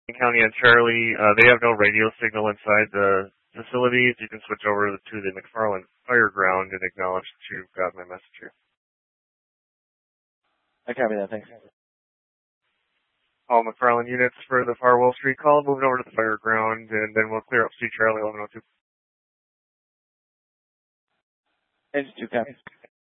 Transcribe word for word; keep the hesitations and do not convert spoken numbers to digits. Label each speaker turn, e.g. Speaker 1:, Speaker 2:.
Speaker 1: County and Charlie, uh, they have no radio signal inside the facilities. You can switch over to the McFarland Fire Ground and acknowledge that you've got my message here.
Speaker 2: I copy that, thanks.
Speaker 1: All McFarland units for the Farwell Street call, moving over to the fire ground, and then we'll clear up C Charlie eleven oh two.
Speaker 2: Engine two, copy.